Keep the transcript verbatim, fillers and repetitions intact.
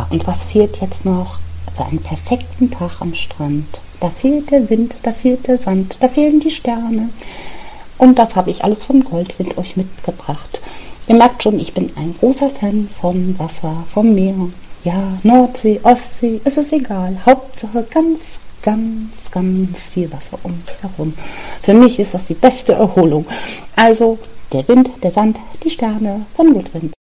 Ja, und was fehlt jetzt noch für einen perfekten Tag am Strand? Da fehlt der Wind, da fehlt der Sand, da fehlen die Sterne. Und das habe ich alles von Goldwind euch mitgebracht. Ihr merkt schon, ich bin ein großer Fan vom Wasser, vom Meer. Ja, Nordsee, Ostsee, ist es egal. Hauptsache ganz, ganz, ganz viel Wasser um mich herum. Für mich ist das die beste Erholung. Also der Wind, der Sand, die Sterne von Goldwind.